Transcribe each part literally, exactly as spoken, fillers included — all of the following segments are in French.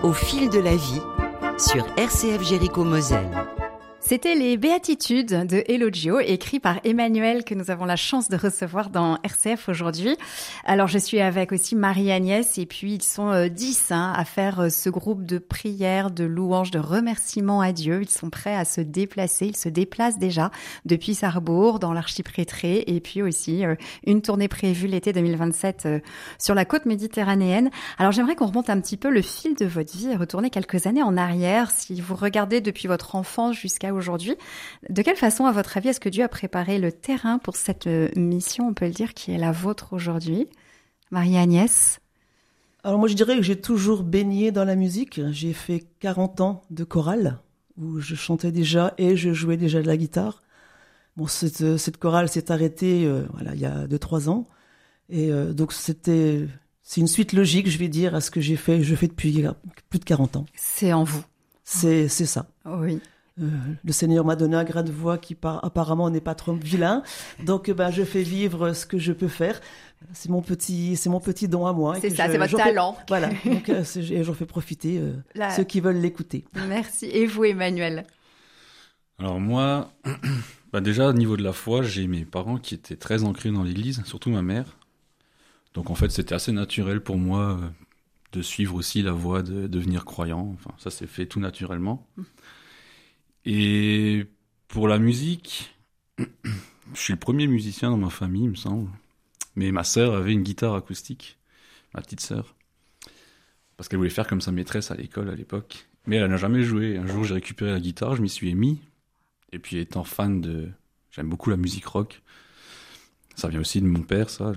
Au fil de la vie sur R C F Jéricho-Moselle. C'était les Béatitudes de Elogio, écrit par Emmanuel, que nous avons la chance de recevoir dans R C F aujourd'hui. Alors, je suis avec aussi Marie-Agnès, et puis ils sont euh, dix hein, à faire euh, ce groupe de prières, de louanges, de remerciements à Dieu. Ils sont prêts à se déplacer. Ils se déplacent déjà depuis Sarrebourg, dans l'archiprêtré, et puis aussi euh, une tournée prévue l'été deux mille vingt-sept euh, sur la côte méditerranéenne. Alors, j'aimerais qu'on remonte un petit peu le fil de votre vie et retourner quelques années en arrière. Si vous regardez depuis votre enfance jusqu'à aujourd'hui, de quelle façon, à votre avis, est-ce que Dieu a préparé le terrain pour cette mission, on peut le dire, qui est la vôtre aujourd'hui? Marie-Agnès? Alors moi, je dirais que j'ai toujours baigné dans la musique. J'ai fait quarante ans de chorale, où je chantais déjà et je jouais déjà de la guitare. Bon, cette, cette chorale s'est arrêtée euh, voilà, il y a deux trois ans. Et euh, donc, c'était, c'est une suite logique, je vais dire, à ce que j'ai fait, je fais depuis plus de quarante ans. C'est en vous. C'est, c'est ça. Oui. Euh, le Seigneur m'a donné un grain de voix qui par, apparemment n'est pas trop vilain, donc ben je fais vivre ce que je peux faire. C'est mon petit, c'est mon petit don à moi. C'est ça, je, c'est votre talent. Fais, voilà, donc euh, et j'en fais profiter euh, La... ceux qui veulent l'écouter. Merci. Et vous, Emmanuel? Alors moi, bah déjà au niveau de la foi, j'ai mes parents qui étaient très ancrés dans l'Église, surtout ma mère. Donc en fait, c'était assez naturel pour moi euh, de suivre aussi la voie de devenir croyant. Enfin, ça s'est fait tout naturellement. Mmh. Et pour la musique, je suis le premier musicien dans ma famille, il me semble. Mais ma sœur avait une guitare acoustique, ma petite sœur, parce qu'elle voulait faire comme sa maîtresse à l'école à l'époque. Mais elle n'a jamais joué. Un jour, j'ai récupéré la guitare, je m'y suis émis. Et puis, étant fan de... J'aime beaucoup la musique rock. Ça vient aussi de mon père, ça.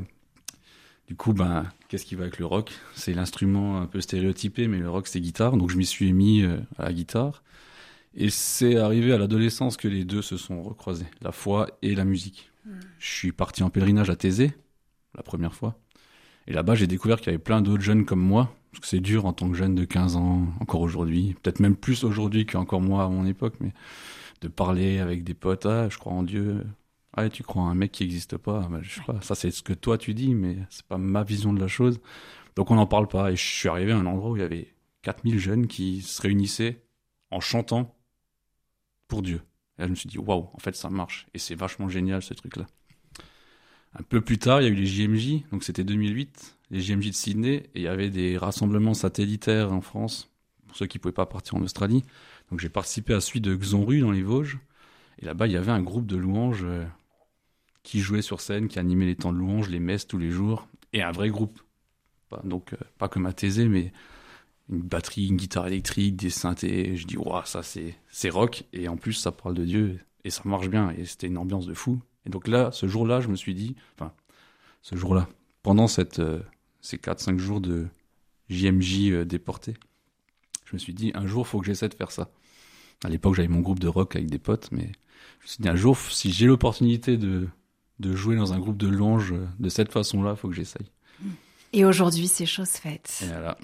Du coup, ben, qu'est-ce qui va avec le rock? C'est l'instrument un peu stéréotypé, mais le rock, c'est guitare. Donc, je m'y suis émis à la guitare. Et c'est arrivé à l'adolescence que les deux se sont recroisés, la foi et la musique. Mmh. Je suis parti en pèlerinage à Thésée, la première fois. Et là-bas, j'ai découvert qu'il y avait plein d'autres jeunes comme moi, parce que c'est dur en tant que jeune de quinze ans, encore aujourd'hui, peut-être même plus aujourd'hui qu'encore moi à mon époque, mais de parler avec des potes, ah, je crois en Dieu, ah, tu crois en un mec qui n'existe pas, ben, je sais pas, ça c'est ce que toi tu dis, mais c'est pas ma vision de la chose. Donc on n'en parle pas, et je suis arrivé à un endroit où il y avait quatre mille jeunes qui se réunissaient en chantant pour Dieu. Et là, je me suis dit, waouh, en fait, ça marche. Et c'est vachement génial, ce truc-là. Un peu plus tard, il y a eu les J M J, donc c'était deux mille huit, les J M J de Sydney, et il y avait des rassemblements satellitaires en France, pour ceux qui ne pouvaient pas partir en Australie. Donc j'ai participé à celui de Xonru, dans les Vosges, et là-bas, il y avait un groupe de louanges euh, qui jouait sur scène, qui animait les temps de louanges, les messes tous les jours, et un vrai groupe. Pas, donc, euh, pas comme à Thésée, mais une batterie, une guitare électrique, des synthés. Je dis, waouh, ça c'est, c'est rock. Et en plus, ça parle de Dieu et ça marche bien. Et c'était une ambiance de fou. Et donc là, ce jour-là, je me suis dit, enfin, ce jour-là, pendant cette, euh, ces quatre cinq jours de J M J euh, déportés, je me suis dit, un jour, il faut que j'essaie de faire ça. À l'époque, j'avais mon groupe de rock avec des potes, mais je me suis dit, un jour, si j'ai l'opportunité de, de jouer dans un groupe de louanges de cette façon-là, il faut que j'essaye. Et aujourd'hui, c'est chose faite. Et voilà.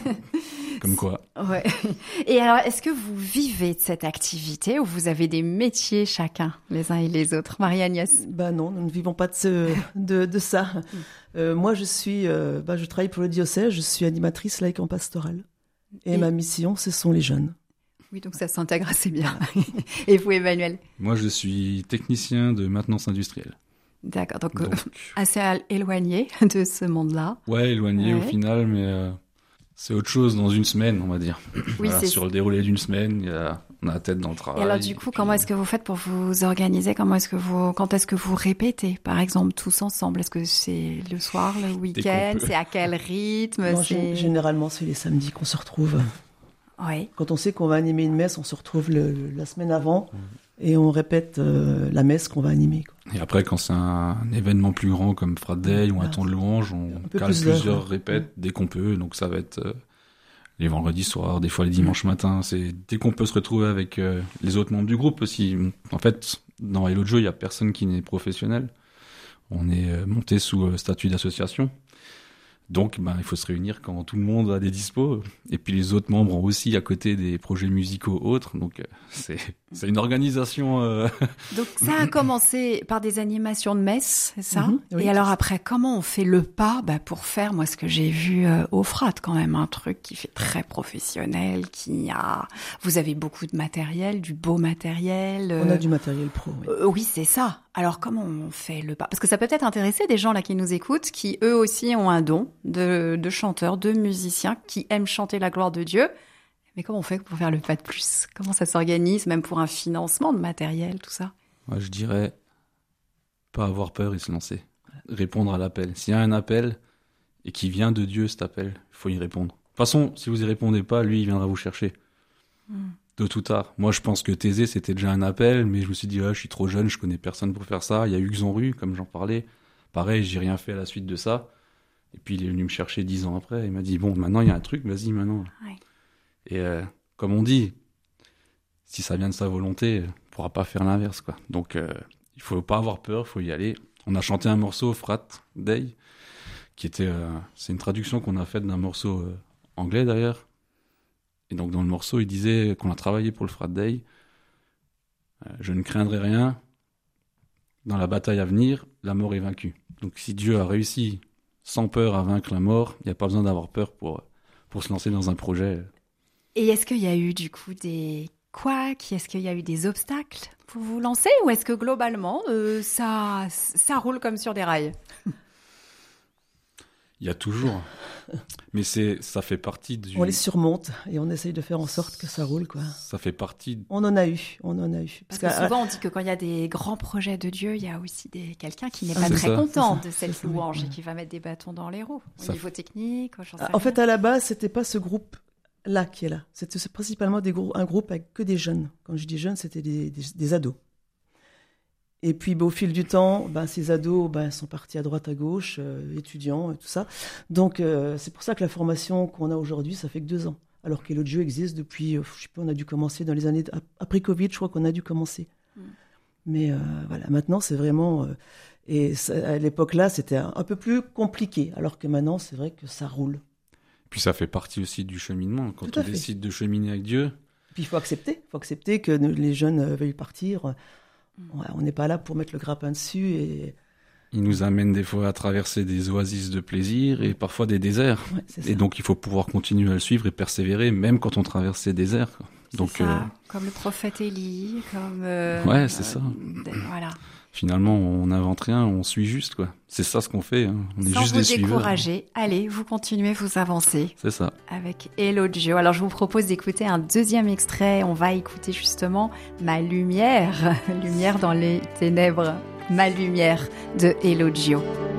Comme quoi. Ouais. Et alors, est-ce que vous vivez de cette activité ou vous avez des métiers chacun, les uns et les autres? Marie-Agnès? Bah non, nous ne vivons pas de, ce, de, de ça. Euh, moi, je suis, euh, bah, je travaille pour le diocèse, je suis animatrice laïque en pastorale. Et, et ma mission, ce sont les jeunes. Oui, donc ça s'intègre assez bien. Et vous, Emmanuel? Moi, je suis technicien de maintenance industrielle. D'accord, donc, donc... Euh, assez éloigné de ce monde-là. Ouais, éloigné ouais. au final, mais euh, c'est autre chose dans une semaine, on va dire. Oui, voilà, c'est... Sur le déroulé d'une semaine, y a... on a la tête dans le travail. Et alors du coup, puis... comment est-ce que vous faites pour vous organiser? Comment est-ce que vous, quand est-ce que vous répétez, par exemple, tous ensemble? Est-ce que c'est le soir, le week-end? C'est à quel rythme? Non, c'est... Généralement, c'est les samedis qu'on se retrouve. Oui. Quand on sait qu'on va animer une messe, on se retrouve le, le, la semaine avant. Mmh. Et on répète euh, la messe qu'on va animer. Quoi. Et après, quand c'est un, un événement plus grand comme Frat Day ou un temps de louange, on cale plus plusieurs d'heure, répètes ouais. dès qu'on peut. Donc ça va être euh, les vendredis soirs, des fois les dimanches matins. C'est dès qu'on peut se retrouver avec euh, les autres membres du groupe aussi. En fait, dans Elogio, il n'y a personne qui n'est professionnel. On est euh, monté sous euh, statut d'association. Donc, ben, il faut se réunir quand tout le monde a des dispos. Et puis, les autres membres ont aussi à côté des projets musicaux autres. Donc, euh, c'est, c'est une organisation... Euh... Donc, ça a commencé par des animations de messe, c'est ça? Mm-hmm, oui, Et alors après, comment on fait le pas bah, pour faire, moi, ce que j'ai vu euh, au Frat, quand même, un truc qui fait très professionnel, qui a... Vous avez beaucoup de matériel, du beau matériel. Euh... On a du matériel pro, oui. Euh, oui, c'est ça. Alors, comment on fait le pas? Parce que ça peut peut-être intéresser des gens là qui nous écoutent, qui eux aussi ont un don de, de chanteurs, de musiciens, qui aiment chanter la gloire de Dieu. Mais comment on fait pour faire le pas de plus? Comment ça s'organise, même pour un financement de matériel, tout ça? Moi, je dirais pas avoir peur et se lancer. Répondre à l'appel. S'il y a un appel et qui vient de Dieu, cet appel, il faut y répondre. De toute façon, si vous y répondez pas, lui, il viendra vous chercher. Mm. De tout tard. Moi, je pense que Thésée, c'était déjà un appel, mais je me suis dit, ah, je suis trop jeune, je connais personne pour faire ça. Il y a eu Xonru, comme j'en parlais. Pareil, j'ai rien fait à la suite de ça. Et puis, il est venu me chercher dix ans après. Il m'a dit, bon, maintenant, il y a un truc, vas-y, maintenant. Ouais. Et euh, comme on dit, si ça vient de sa volonté, on ne pourra pas faire l'inverse, quoi. Donc, euh, il ne faut pas avoir peur, il faut y aller. On a chanté un morceau, Frat Day, qui était... Euh, c'est une traduction qu'on a faite d'un morceau euh, anglais, d'ailleurs. Et donc, dans le morceau, il disait qu'on a travaillé pour le Frat Day. Euh, je ne craindrai rien. Dans la bataille à venir, la mort est vaincue. Donc, si Dieu a réussi sans peur à vaincre la mort, il n'y a pas besoin d'avoir peur pour, pour se lancer dans un projet. Et est-ce qu'il y a eu, du coup, des couacs? Est-ce qu'il y a eu des obstacles pour vous lancer? Ou est-ce que, globalement, euh, ça, ça roule comme sur des rails? Il y a toujours. Mais c'est, ça fait partie du... On les surmonte et on essaye de faire en sorte que ça roule, quoi. Ça fait partie... On en a eu, on en a eu. Parce, Parce que souvent, on dit que quand il y a des grands projets de Dieu, il y a aussi des... quelqu'un qui n'est pas c'est très ça, content ça, de cette ça, louange oui. et qui va mettre des bâtons dans les roues. Au ça niveau technique, j'en sais En rien. fait, à la base, c'était pas ce groupe-là qui est là. C'était principalement des gros, un groupe avec que des jeunes. Quand je dis jeunes, c'était des, des, des ados. Et puis, bah, au fil du temps, bah, ces ados bah, sont partis à droite, à gauche, euh, étudiants et tout ça. Donc, euh, c'est pour ça que la formation qu'on a aujourd'hui, ça fait que deux ans. Alors que Elogio existe depuis, euh, je sais pas, on a dû commencer dans les années... Après Covid, je crois qu'on a dû commencer. Mm. Mais euh, voilà, maintenant, c'est vraiment... Euh, et ça, à l'époque-là, c'était un, un peu plus compliqué. Alors que maintenant, c'est vrai que ça roule. Puis ça fait partie aussi du cheminement. Quand Tout à on fait. décide de cheminer avec Dieu... Puis il faut accepter. Il faut accepter que les jeunes veuillent partir... Ouais, on n'est pas là pour mettre le grappin dessus. Et... Il nous amène des fois à traverser des oasis de plaisir et parfois des déserts. Ouais, c'est ça. Et donc il faut pouvoir continuer à le suivre et persévérer, même quand on traverse ces déserts. C'est donc, ça, euh... comme le prophète Élie, comme... Euh, ouais, c'est euh, ça. Voilà. Finalement, on n'invente rien, on suit juste, quoi. C'est ça ce qu'on fait. Hein. On est Sans juste vous des suiveurs. décourager, allez, vous continuez, vous avancez. C'est ça. Avec Elogio. Alors, je vous propose d'écouter un deuxième extrait. On va écouter justement Ma lumière, lumière dans les ténèbres, Ma lumière de Elogio.